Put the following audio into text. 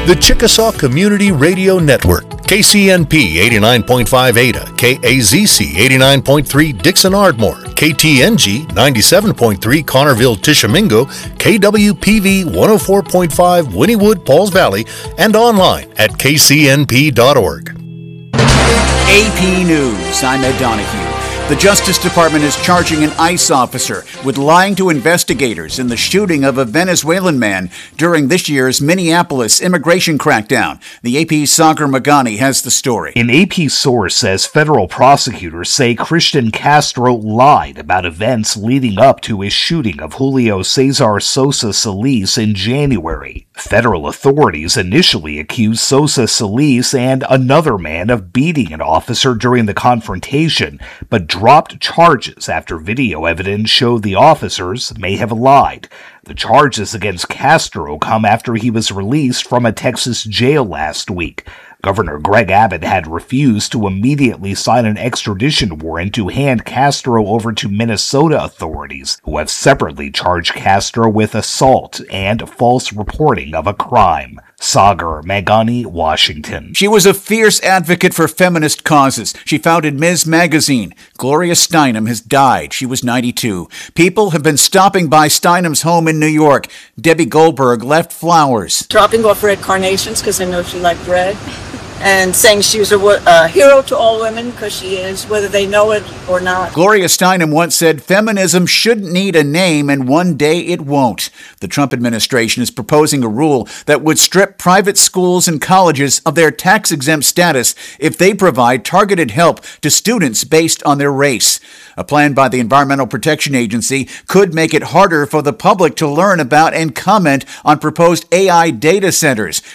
The Chickasaw Community Radio Network, KCNP 89.5 Ada, KAZC 89.3 Dixon Ardmore, KTNG 97.3 Connerville Tishomingo, KWPV 104.5 Wynnewood Pauls Valley, and online at kcnp.org. AP News, I'm Ed Donahue. The Justice Department is charging an ICE officer with lying to investigators in the shooting of a Venezuelan man during this year's Minneapolis immigration crackdown. The AP's Sagar Magani has the story. An AP source says federal prosecutors say Christian Castro lied about events leading up to his shooting of Julio Cesar Sosa Solis in January. Federal authorities initially accused Sosa Solis and another man of beating an officer during the confrontation, but dropped charges after video evidence showed the officers may have lied. The charges against Castro come after he was released from a Texas jail last week. Governor Greg Abbott had refused to immediately sign an extradition warrant to hand Castro over to Minnesota authorities, who have separately charged Castro with assault and false reporting of a crime. Sagar Magani, Washington. She was a fierce advocate for feminist causes. She founded Ms. Magazine. Gloria Steinem has died. She was 92. People have been stopping by Steinem's home in New York. Debbie Goldberg left flowers. Dropping off red carnations because I know she liked red. And saying she was a hero to all women, because she is, whether they know it or not. Gloria Steinem once said feminism shouldn't need a name, and one day it won't. The Trump administration is proposing a rule that would strip private schools and colleges of their tax-exempt status if they provide targeted help to students based on their race. A plan by the Environmental Protection Agency could make it harder for the public to learn about and comment on proposed AI data centers.